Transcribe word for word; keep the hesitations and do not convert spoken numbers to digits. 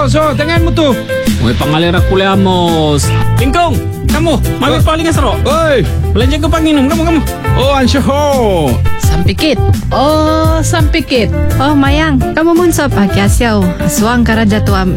so, so, tangan mo to. Uy, pangalera kulamos. Tingkong, kamu, mami Oh. paling asro. Oy, Belanja ko panginom, kamu, kamu. oh, ansyo ho. Sampikit. Oh, sampikit. Oh, Mayang, kamu mun sop akyasyaw. Aswang karaja tuam